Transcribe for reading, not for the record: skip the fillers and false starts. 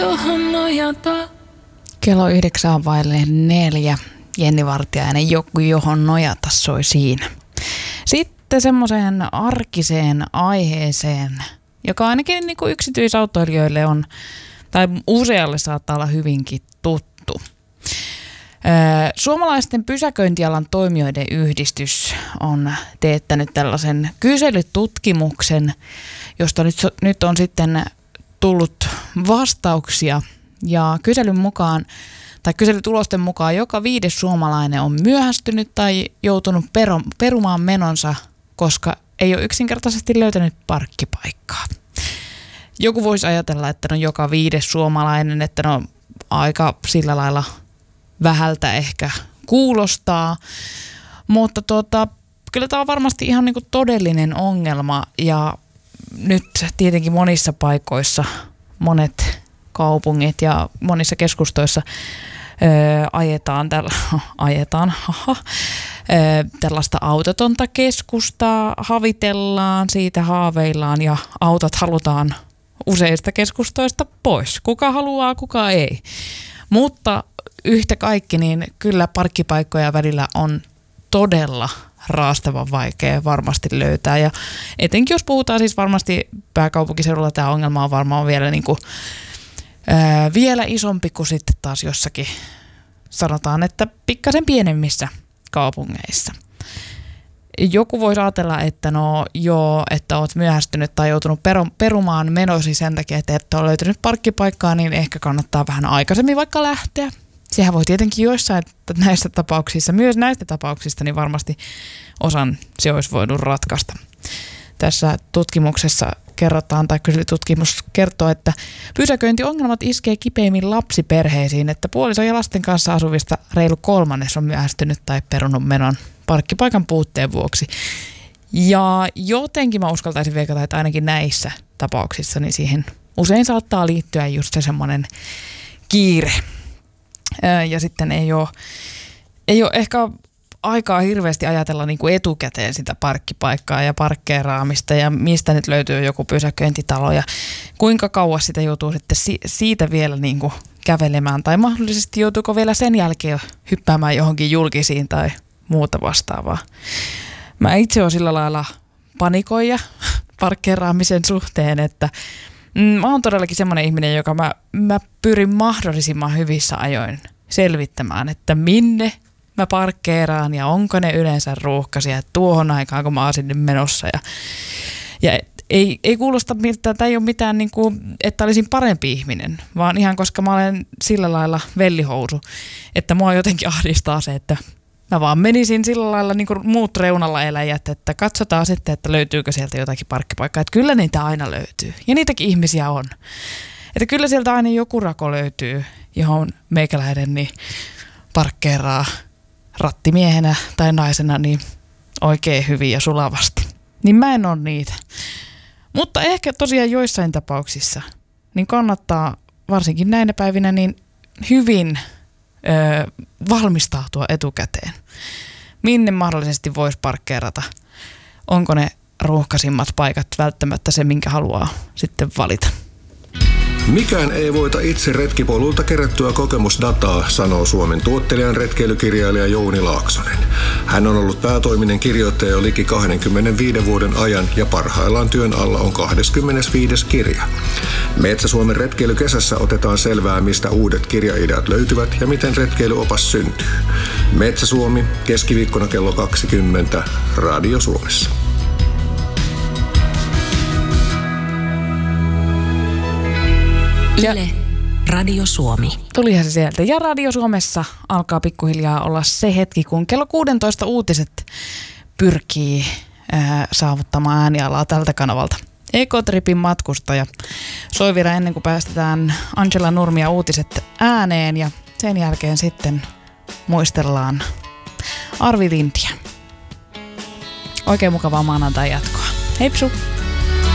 Kello 9:04. Jenni Vartiainen, joku johon nojata soi siinä. Sitten semmoiseen arkiseen aiheeseen, joka ainakin niin kuin yksityisautoilijoille on, tai usealle saattaa olla hyvinkin tuttu. Suomalaisten pysäköintialan toimijoiden yhdistys on teettänyt tällaisen kyselytutkimuksen, josta nyt on sitten tullut vastauksia. Ja kyselytulosten mukaan joka 5. suomalainen on myöhästynyt tai joutunut perumaan menonsa, koska ei ole yksinkertaisesti löytänyt parkkipaikkaa. Joku voisi ajatella, että no joka 5. suomalainen, että no aika sillä lailla vähältä ehkä kuulostaa, mutta kyllä tämä on varmasti ihan niin kuin todellinen ongelma ja nyt tietenkin monissa paikoissa monet kaupungit ja monissa keskustoissa tällaista autotonta keskustaa, havitellaan, siitä haaveillaan ja autot halutaan useista keskustoista pois. Kuka haluaa, kuka ei. Mutta yhtä kaikki, niin kyllä parkkipaikkoja välillä on todella raastavan vaikea varmasti löytää. Ja etenkin jos puhutaan siis varmasti pääkaupunkiseudulla, tämä ongelma on varmaan vielä, vielä isompi kuin sitten taas jossakin, sanotaan, että pikkasen pienemmissä kaupungeissa. Joku voisi ajatella, että että olet myöhästynyt tai joutunut perumaan menosi sen takia, että et ole löytänyt parkkipaikkaa, niin ehkä kannattaa vähän aikaisemmin vaikka lähteä. Sehän voi tietenkin joissain näistä tapauksissa, myös näistä tapauksista, niin varmasti osan se olisi voinut ratkaista. Tässä tutkimuksessa kerrotaan, tai kyselytutkimus kertoo, että pysäköintiongelmat iskee kipeimmin lapsiperheisiin, että puolison ja lasten kanssa asuvista reilu 1/3 on myöhästynyt tai perunut menon parkkipaikan puutteen vuoksi. Ja jotenkin mä uskaltaisin veikata, että ainakin näissä tapauksissa, niin siihen usein saattaa liittyä just se semmoinen kiire. Ja sitten ei ole ehkä aikaa hirveästi ajatella niin kuin etukäteen sitä parkkipaikkaa ja parkkeeraamista ja mistä nyt löytyy joku pysäköintitalo ja kuinka kauas sitä joutuu sitten siitä vielä niin kuin kävelemään tai mahdollisesti joutuuko vielä sen jälkeen hyppäämään johonkin julkisiin tai muuta vastaavaa. Mä itse olen sillä lailla panikoija parkkeeraamisen suhteen, että mä oon todellakin semmoinen ihminen, joka mä pyrin mahdollisimman hyvissä ajoin selvittämään, että minne mä parkkeeraan ja onko ne yleensä ruuhkaisia tuohon aikaan, kun mä oon sinne menossa. Ja ei kuulosta miltä, tai ei ole mitään, niin kuin, että olisin parempi ihminen, vaan ihan koska mä olen sillä lailla vellihousu, että mua jotenkin ahdistaa se, että mä vaan menisin sillä lailla niin kuin muut reunalla eläjät, että katsotaan sitten, että löytyykö sieltä jotakin parkkipaikkaa. Että kyllä niitä aina löytyy. Ja niitäkin ihmisiä on. Että kyllä sieltä aina joku rako löytyy, johon meikäläinen niin parkkeeraa rattimiehenä tai naisena niin oikein hyvin ja sulavasti. Niin mä en ole niitä. Mutta ehkä tosiaan joissain tapauksissa niin kannattaa varsinkin näinä päivinä niin hyvin valmistautua etukäteen. Minne mahdollisesti voisi parkkeerata? Onko ne ruuhkaisimmat paikat välttämättä se, minkä haluaa sitten valita? Mikään ei voita itse retkipolulta kerättyä kokemusdataa, sanoo Suomen tuottelijan retkeilykirjailija Jouni Laaksonen. Hän on ollut päätoiminen kirjoittaja jo liki 25 vuoden ajan ja parhaillaan työn alla on 25. kirja. Metsä-Suomen retkeilykesässä otetaan selvää, mistä uudet kirjaideat löytyvät ja miten retkeilyopas syntyy. Metsä-Suomi, keskiviikkona kello 20, Radio Suomessa. Yle, Radio Suomi. Tulihan se sieltä. Ja Radio Suomessa alkaa pikkuhiljaa olla se hetki, kun kello 16 uutiset pyrkii saavuttamaan äänialaa tältä kanavalta. Ekotripin matkustaja soi vielä ennen kuin päästetään Angela Nurmia uutiset ääneen ja sen jälkeen sitten muistellaan Arvi Lindiä. Oikein mukavaa maanantai jatkoa. Heipsu!